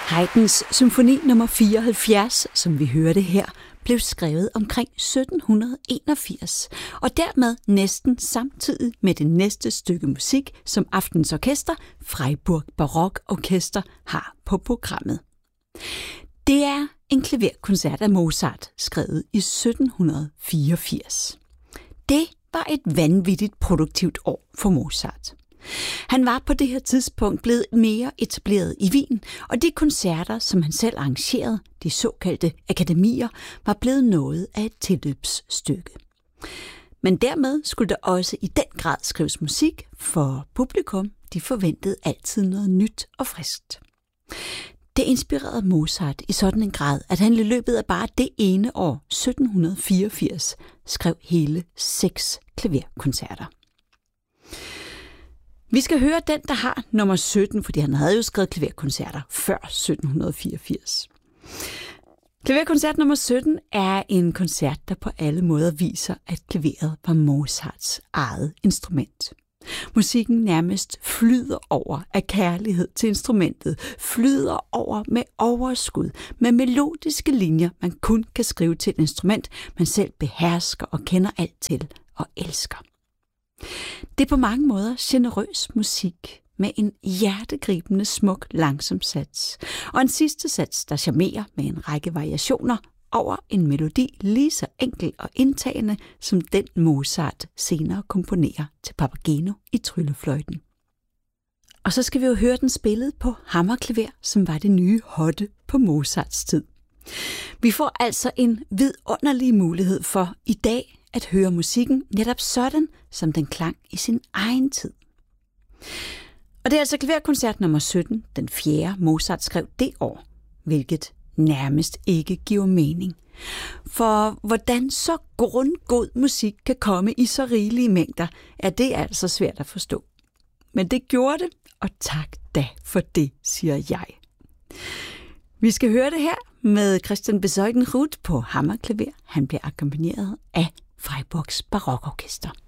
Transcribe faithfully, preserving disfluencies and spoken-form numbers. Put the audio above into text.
Haydns symfoni nummer fireoghalvfjerds, som vi hørte her, blev skrevet omkring sytten enogfirs, og dermed næsten samtidig med det næste stykke musik, som Aftens Orkester, Freiburg Barok Orkester, har på programmet. Det er en klaverkoncert af Mozart, skrevet i sytten fireogfirs. Det var et vanvittigt produktivt år for Mozart. Han var på det her tidspunkt blevet mere etableret i Wien, og de koncerter, som han selv arrangerede, de såkaldte akademier, var blevet noget af et tilløbsstykke. Men dermed skulle der også i den grad skrives musik, for publikum, de forventede altid noget nyt og friskt. Det inspirerede Mozart i sådan en grad, at han i løbet af bare det ene år, sytten fireogfirs, skrev hele seks klaverkoncerter. Vi skal høre den, der har nummer sytten, fordi han havde jo skrevet klaverkoncerter før sytten fireogfirs. Klaverkoncert nummer sytten er en koncert, der på alle måder viser, at klaveret var Mozarts eget instrument. Musikken nærmest flyder over af kærlighed til instrumentet, flyder over med overskud, med melodiske linjer, man kun kan skrive til et instrument, man selv behersker og kender alt til og elsker. Det er på mange måder generøs musik med en hjertegribende smuk langsom sats, og en sidste sats, der charmerer med en række variationer over en melodi lige så enkel og indtagende som den Mozart senere komponerer til Papageno i Tryllefløjten. Og så skal vi jo høre den spillet på hammerklaver, som var det nye hotte på Mozarts tid. Vi får altså en vidunderlig mulighed for i dag at høre musikken netop sådan, som den klang i sin egen tid. Og det er altså klaverkoncert nummer sytten, den fjerde Mozart skrev det år, hvilket nærmest ikke giver mening. For hvordan så grundgod musik kan komme i så rigelige mængder, er det altså svært at forstå. Men det gjorde det, og tak da for det, siger jeg. Vi skal høre det her med Christian Bezuidenroth på hammerklaver. Han bliver akkompagneret af Freiburgs Barokorkester.